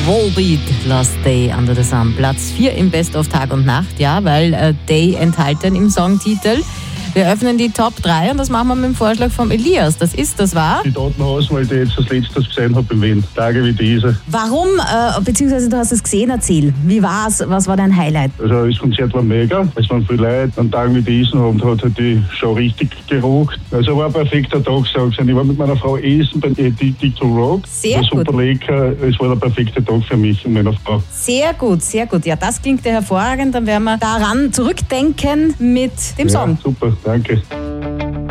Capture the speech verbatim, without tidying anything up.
Volbeat, Last Day Under the Sun. Platz vier im Best of Tag und Nacht, ja, weil äh, Day enthalten im Songtitel. Wir öffnen die Top drei und das machen wir mit dem Vorschlag vom Elias. Das ist, das war... Die Datenauswahl, die ich jetzt als letztes gesehen habe in Wien. Tage wie diese. Warum, äh, beziehungsweise du hast es gesehen, erzähl. Wie war's? Was war dein Highlight? Also das Konzert war mega. Es waren viele Leute an Tagen wie diesen und hat halt die Show richtig gerockt. Also war ein perfekter Tag, sag's. Ich war mit meiner Frau essen bei Addicted to Rock. Sehr war super gut. lecker. Es war der perfekte Tag für mich und meine Frau. Sehr gut, sehr gut. Ja, das klingt ja hervorragend. Dann werden wir daran zurückdenken mit dem Ja, Song. super, danke.